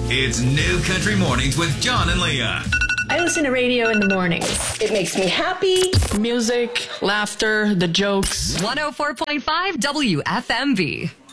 It's New Country Mornings with John and Leah. I listen to radio in the mornings. It makes me happy. Music, laughter, the jokes. 104.5 WFMV.